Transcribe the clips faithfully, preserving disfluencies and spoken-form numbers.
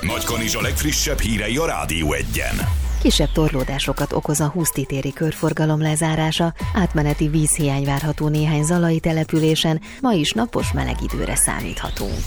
Nagykanizsa legfrissebb hírei a Rádió Egyen. Kisebb torlódásokat okoz a Husztitéri körforgalom lezárása, átmeneti vízhiány várható néhány zalai településen, ma is napos meleg időre számíthatunk.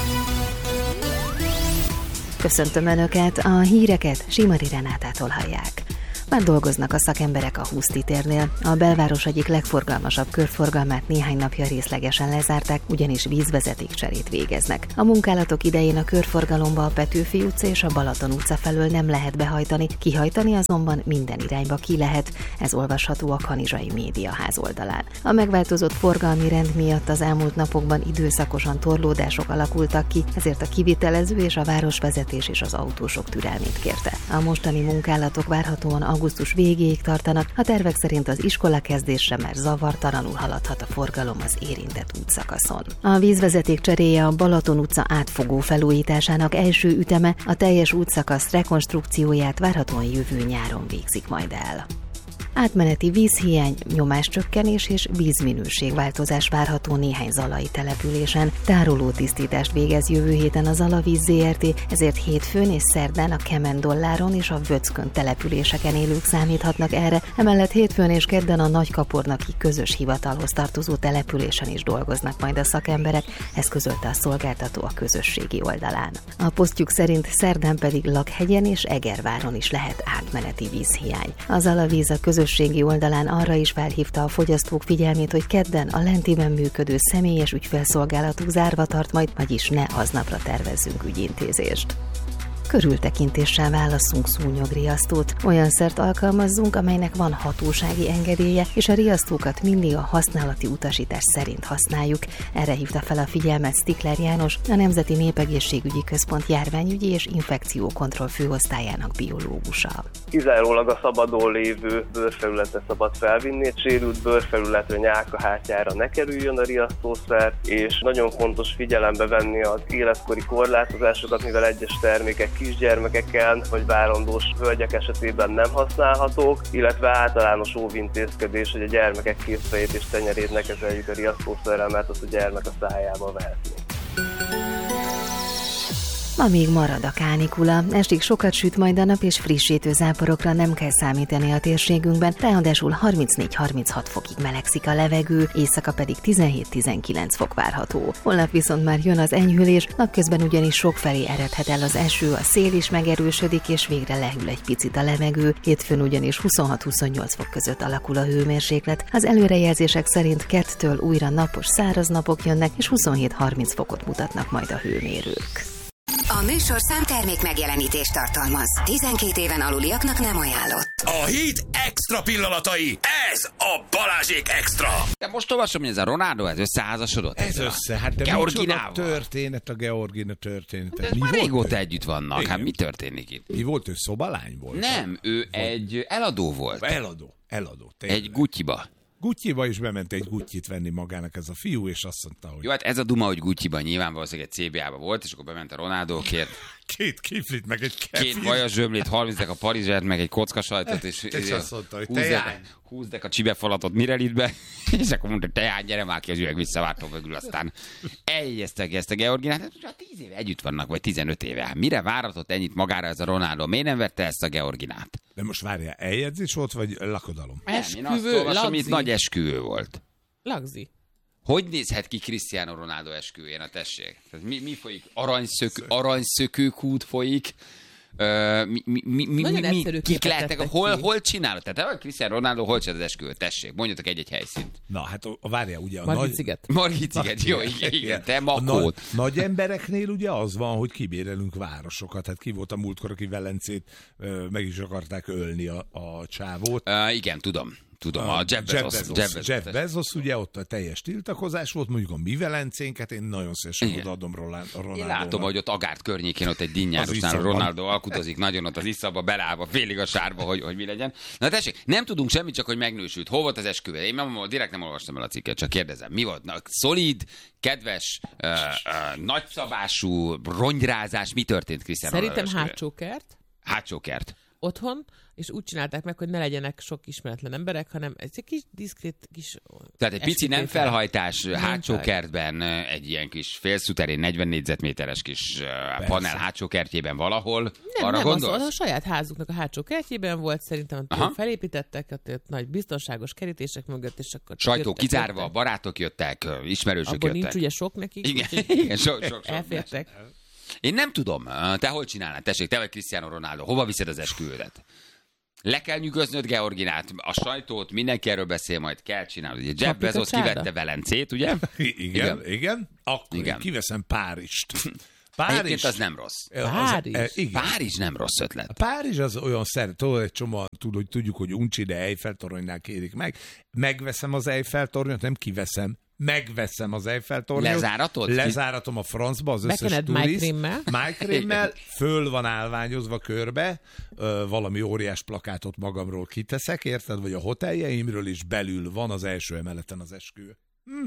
Köszöntöm Önöket, a híreket Simari Renátától hallják. Már dolgoznak a szakemberek a Husztitérnél. A belváros egyik legforgalmasabb körforgalmát néhány napja részlegesen lezárták, ugyanis vízvezetékcserét végeznek. A munkálatok idején a körforgalomba a Petőfi utca és a Balaton utca felől nem lehet behajtani, kihajtani azonban minden irányba ki lehet. Ez olvasható a Kanizsai Médiaház oldalán. A megváltozott forgalmi rend miatt az elmúlt napokban időszakosan torlódások alakultak ki, ezért a kivitelező és a városvezetés és az autósok türelmét kérte. A mostani munkálatok várhatóan augusztus végéig tartanak, a tervek szerint az iskola kezdésre már zavartalanul haladhat a forgalom az érintett útszakaszon. A vízvezeték cseréje a Balaton utca átfogó felújításának első üteme, a teljes útszakasz rekonstrukcióját várhatóan jövő nyáron végzik majd el. Átmeneti vízhiány, nyomáscsökkenés és vízminőségváltozás várható néhány zalai településen. Tárolótisztítást végez jövő héten a Zalavíz zé er té, ezért hétfőn és szerdán a Kemendolláron és a Vöckön településeken élők számíthatnak erre, emellett hétfőn és kedden a Nagykapornaki közös hivatalhoz tartozó településen is dolgoznak majd a szakemberek, ezt közölte a szolgáltató a közösségi oldalán. A posztjuk szerint szerdán pedig Lakhegyen és Egerváron is lehet átmeneti vízhiány. A Zalavíz a közös közösségi oldalán arra is felhívta a fogyasztók figyelmét, hogy kedden a lentiben működő személyes ügyfélszolgálatuk zárva tart majd, vagyis ne aznapra tervezzünk ügyintézést. Körültekintéssel válasszunk szúnyogriasztót. Olyan szert alkalmazzunk, amelynek van hatósági engedélye, és a riasztókat mindig a használati utasítás szerint használjuk. Erre hívta fel a figyelmet Stikler János, a Nemzeti Népegészségügyi Központ járványügyi és infekciókontroll főosztályának biológusa. Kizárólag a szabadon lévő bőrfelületre szabad felvinni, egy sérült bőrfelületre, nyálkahátyára ne kerüljön a riasztószer, és nagyon fontos figyelembe venni az életkori korlátozásokat, mivel egyes termékek kisgyermekeken vagy várandós hölgyek esetében nem használhatók, illetve általános óvintézkedés, hogy a gyermekek készfejét és tenyerét ne kezeljük a riasztószerrel, mert az a gyermek a szájába vehetni. Ma még marad a kánikula, estig sokat süt majd a nap, és frissítő záporokra nem kell számítani a térségünkben, ráadásul harmincnégy-harminchat fokig melegszik a levegő, éjszaka pedig tizenhét-tizenkilenc fok várható. Holnap viszont már jön az enyhülés, napközben ugyanis sokfelé eredhet el az eső, a szél is megerősödik, és végre lehűl egy picit a levegő, hétfőn ugyanis huszonhat-huszonnyolc fok között alakul a hőmérséklet. Az előrejelzések szerint kettől újra napos, száraz napok jönnek, és huszonhét-harminc fokot mutatnak majd a hőmérők. A műsorszám termék megjelenítést tartalmaz. tizenkét éven aluliaknak nem ajánlott. A hét extra pillanatai, ez a Balázsék extra. De most olvasom, hogy ez a Ronaldo, ez összeházasodott. Ez össze, hát de micsoda történet a Georgina történet. De már régóta együtt vannak, igen. Hát mi történik itt? Mi volt, ő szobalány volt? Nem, ő volt. Egy eladó volt. Eladó, eladó. Tényleg. Egy Gucci-ba. Gucci-ba is bement egy Gucci-t venni magának ez a fiú, és azt mondta, hogy... Jó, hát ez a duma, hogy Gucci-ban nyilván valószínűleg egy cé bé á-ba volt, és akkor bement a Ronaldókért. Két kiflit, meg egy kefir. Két vajas zsömlét, harminc a parizsert, meg egy kockasajtot, és... És azt mondta, hogy húzdek a csibefalatot Mirelitbe, és akkor mondta, teány, gyere már ki az üveg, visszavártom mögül, aztán eljegyeztek ezt a Georginát. Hát tíz éve együtt vannak, vagy tizenöt éve. Mire váratott ennyit magára ez a Ronaldo? Miért nem vette ezt a Georginát? De most várjál, eljegyzés volt, vagy lakodalom? Nem, én azt olvasom, itt nagy esküvő volt. Lagzi. Hogy nézhet ki Cristiano Ronaldo esküvőjén a tessék? Tehát mi, mi folyik? Aranyszökő, aranyszökőkút folyik. Uh, mi, mi, mi, mi, mi, kik lehetnek? Hol, hol csinálod? Tehát Cristiano Ronaldo hol csinál az esküvőt? Tessék, mondjatok egy-egy helyszínt. Na, hát a, a várjál, ugye a Margit nagy... sziget. Margit sziget, jó, igen, igen, te makót. Nagy, nagy embereknél ugye az van, hogy kibérelünk városokat. Hát ki volt a múltkor, aki Velencét meg is akarták ölni a, a csávót. Uh, igen, tudom. Tudom, a, a Jeff Bezos. Jeff Bezos, Jeff Bezos, ugye ott a teljes tiltakozás volt, mondjuk a mi Velencénket, én nagyon szívesen odaadom Ronaldo. Én látom, hogy ott Agárt környékén ott egy dinnyárosnál Ronaldo alkudozik nagyon ott az iszabba, belállva, félig a sárba, hogy, hogy mi legyen. Na tessék, nem tudunk semmit, csak hogy megnősült. Hol volt az esküvő? Én nem, direkt nem olvastam el a cikket, csak kérdezem. Mi volt? Na, szolid, kedves, uh, uh, nagyszabású ronyrázás, mi történt Cristiano Ronaldo Szerintem esküvő? hátsókert. Hátsókert. otthon, és úgy csinálták meg, hogy ne legyenek sok ismeretlen emberek, hanem ez egy kis diszkrét kis... Tehát egy pici nem felhajtás nem hátsó fel. kertben, egy ilyen kis félszuterén negyven négyzetméteres kis Persze. panel hátsó kertjében valahol. Nem, Arra nem, gondolsz? az, a saját házuknak a hátsó kertjében volt, szerintem Aha. felépítettek, ott nagy biztonságos kerítések mögött, és akkor... Sajtó jöttek, kizárva, jöttek. barátok jöttek, ismerősök Abból jöttek. nincs ugye sok nekik, Igen, úgyhogy igen, sok, sok, sok. elfértek. Én nem tudom, te hogy csinálnád? Tessék, te vagy Cristiano Ronaldo, hova viszed az esküvődet? Le kell nyugoznod Georginát, a sajtót, mindenki erről beszél, majd kell csinálni. Ugye Jeff Kapjuk a Bezos csárda? kivette Velencét, ugye? Igen, igen. igen. Akkor Igen. én kiveszem Párizst. Egyébként az nem rossz. Párizs? Az, igen. Párizs nem rossz ötlet. Párizs az olyan szeret, tudod, egy csomóan tud, hogy tudjuk, hogy uncsi, de Eiffel-toronynál kérik meg. Megveszem az Eiffel-tornyot, nem kiveszem. Megveszem az Eiffel-tornyot. Lezáratod? Lezáratom a francba az összes Bekened turiszt. májkrémmel. Májkrémmel, föl van állványozva körbe, ö, valami óriás plakátot magamról kiteszek, érted? Vagy a hoteljeimről is belül van az első emeleten az esküvő. Hm.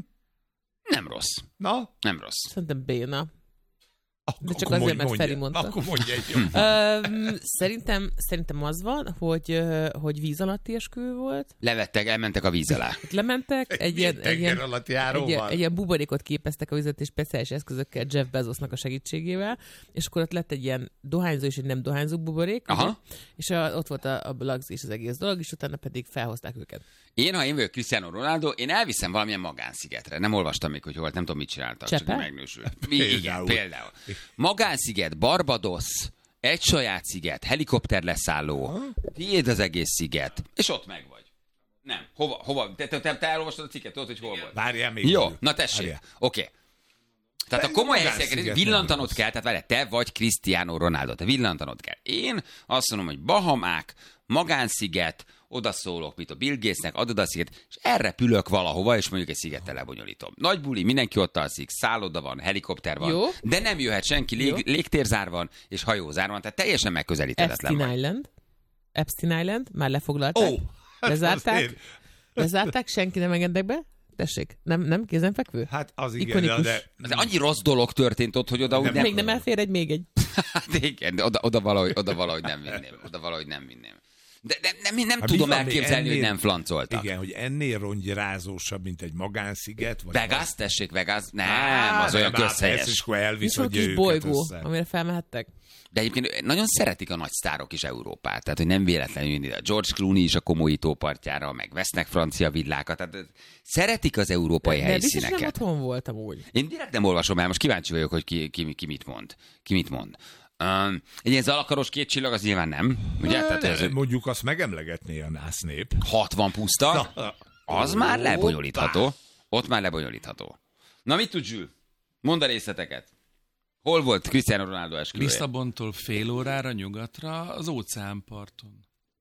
Nem rossz. Na? Nem rossz. Szerintem béna. Akkor, De csak akkor azért, mondj, mert Feri mondja. mondta. Akkor mondj egy jó. Öm, szerintem, szerintem az van, hogy, ö, hogy víz alatti esküvő volt. Levettek, elmentek a víz alá. Itt lementek, egy ilyen, egy, ilyen, alatt egy, járóval. ilyen, egy ilyen buborékot képeztek a vizet és speciális eszközökkel Jeff Bezosnak a segítségével, és akkor ott lett egy ilyen dohányzó és egy nem dohányzó buborék, ugye? Aha. És a, ott volt a, a lagz és az egész dolog, és utána pedig felhozták őket. Én, ha én vagyok Cristiano Ronaldo, én elviszem valamilyen magánszigetre. Nem olvastam még, hogy hol, nem tudom, mit csináltak, Csepe? csak megnősült. Igen, Például. például. Magánsziget, Barbados, egy saját sziget, helikopter leszálló, tiéd az egész sziget, és ott meg vagy. Nem. Hova? hova? Te, te, te, te elolvastad a cikket, tudod, hogy hol volt? Várjál még. Jó, velük. na tessék. Várjál. Oké. Okay. Tehát a Egy komoly magánsziget helyszíneket nem villantanod rossz. kell, tehát várjál, te vagy Cristiano Ronaldo, te villantanod kell. Én azt mondom, hogy Bahamák, magánsziget, oda szólok, mit a Bill Gatesnek, adod a sziget, és elrepülök valahova, és mondjuk egy szigettel lebonyolítom. Nagy buli, mindenki ott alszik, szálloda van, helikopter van, Jó. de nem jöhet senki, lég, légtérzár van, és hajózár van, tehát teljesen megközelíthetetlen Epstein van. Island. Epstein Island, már lefoglalták. Ó, Lezárták? azért. Lezárták, senki nem engednek be? Tessék, nem, nem kézenfekvő? Hát az igen, Ikonikus. de... De annyi rossz dolog történt ott, hogy oda úgy Nem, nem... Még nem elfér egy, még egy. Hát igen, de oda, oda, valahogy, oda valahogy nem vinném. Oda valahogy nem vinném. De, de nem, nem Hát tudom mi van még elképzelni, hogy ennél- nem flancoltak. Igen, hogy ennél rongyrázósabb, mint egy magánsziget. Vagy Vegas, tessék, Vegas. Nem, Á, az olyan nem, hát közhelyes. Ez is akkor Nincs elvisz, olyan hogy kis őket bolygó, össze. amire felmehettek? De egyébként nagyon szeretik a nagy sztárok is Európát. Tehát, hogy nem véletlenül jön ide. George Clooney is a komoly tópartjára, meg vesznek francia villákat. Tehát szeretik az európai De biztos nem helyszíneket. otthon voltam úgy. Én direkt nem olvasom el, most kíváncsi vagyok, hogy ki, ki, ki mit mond. Ki mit mond. Um, egy ilyen zalakaros két csillag, az nyilván nem. Ugye? Tehát ez De, mondjuk azt megemlegetné a nász nép. hatvan puszta, az már Hoppá. lebonyolítható. Ott már lebonyolítható. Na mit tud Zsül? Mondd a részleteket. Hol volt Cristiano Ronaldo esküvője? Lisszabontól fél órára nyugatra az óceánparton.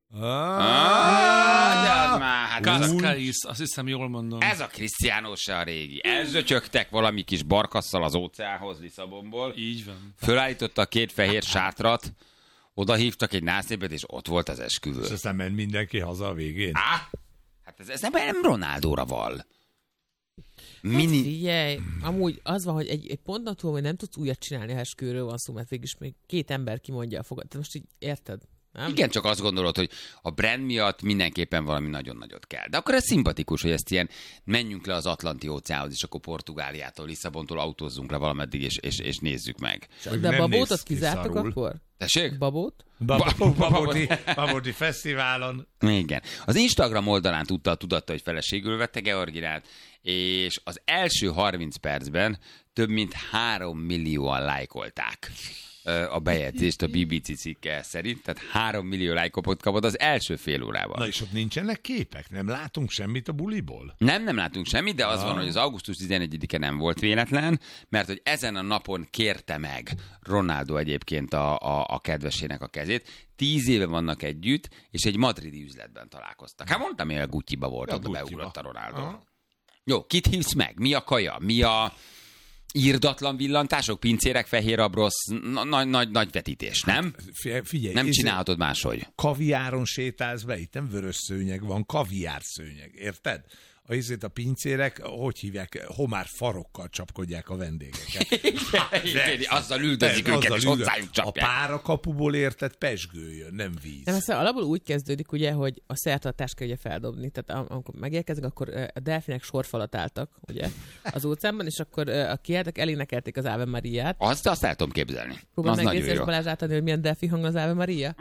Ah, de az már, hát ez, a, Cascais, azt hiszem jól mondom. ez a Cristiano se a régi. Elzötyögtek valami kis barkasszal az óceánhoz Lisszabonból. Így van. Fölállította a két fehér sátrat, oda hívtak egy násznépet, és ott volt az esküvő. És aztán ment mindenki haza a végén. Á, hát ez, ez nem, nem Ronaldóra val. Mini... Mini... Figyelj, amúgy az van, hogy egy, egy ponton túl, hogy nem tudsz újat csinálni, ha esküvőről van szó, mert végülis még két ember kimondja a fogat. Te most így érted? Nem? Igen, csak azt gondolod, hogy a brand miatt mindenképpen valami nagyon nagyot kell. De akkor ez szimpatikus, hogy ezt ilyen menjünk le az Atlanti óceánhoz, és akkor Portugáliától, Lisszabontól autózzunk le valameddig, és, és, és nézzük meg. Hogy De a nem babót néz azt ki kizártak szarul. akkor? Tessék? Babót? Bab- Babodi, Babodi Fesztiválon. Igen. Az Instagram oldalán tudta a tudatta, hogy feleségül vette Georginát, és az első harminc percben több mint három millióan lájkolták ö, a bejegyzést a bé bé cé cikke szerint, tehát három millió lájkot kapott az első fél órában. Na és ott nincsenek képek? Nem látunk semmit a buliból? Nem, nem látunk semmit, de az Ah. van, hogy az augusztus tizenegyedike nem volt véletlen, mert hogy ezen a napon kérte meg Ronaldo egyébként a, a, a kedvesének a kezét. Tíz éve vannak együtt, és egy madridi üzletben találkoztak. Hát mondtam, hogy a Gucci-ba volt, A oda Gucci-ba. beugrott a Ronaldo. Aha. Jó, kit hívsz meg? Mi a kaja? Mi a írdatlan villantások, pincérek, fehér abrosz, nagy, nagy, nagy vetítés, nem? Fi- Figyelj, Nem ez- csinálhatod máshogy. Kaviáron sétálsz be, itt nem vörös szőnyeg van, kaviár szőnyeg, érted? a, izét a pincérek, hogy hívják, homár farokkal csapkodják a vendégeket. Igen, azzal üldözik őket, és hozzájuk csapják. A párakapuból érted pesgő jön, nem víz. Nem, aztán alapból úgy kezdődik, ugye, hogy a szertartást kell ugye feldobni. Tehát amikor megérkeznek, akkor a delfinek sorfalat álltak, ugye, az óceánban, és akkor a kiálltak, elénekelték az Ave Mariát. Azt, azt el tudom képzelni. Próbál megnézni, és Balázs átadni, hogy milyen delfi hang az Ave Maria?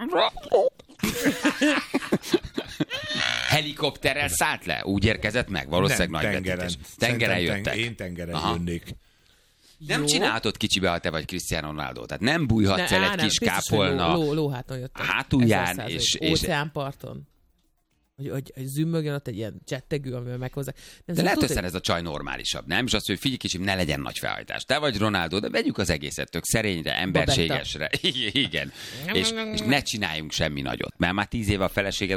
Helikopterrel szállt le? Úgy érkezett meg? Valószínűleg nem, nagy tengeren. vetítés. Tengeren jöttek. Ten, én tengeren Aha. jönnék. Nem Jó. csinálhatod kicsibe, ha te vagy Cristiano Ronaldo. Tehát nem bújhatsz Ne, el á, egy nem, kis biztos, hogy kápolna ló, ló, lóháton jöttek. hátulján, és, és... Óceánparton. Hogy, hogy, hogy zümmögjön ott egy ilyen csettegű, amivel meghozzák. De lehet, hogy ez a csaj normálisabb, nem? És azt, hogy figyelj kicsim, ne legyen nagy felhajtás. Te vagy Ronaldo, de vegyük az egészet tök szerényre, emberségesre. Igen. igen. és, és ne csináljunk semmi nagyot. Mert már tíz éve a feleséged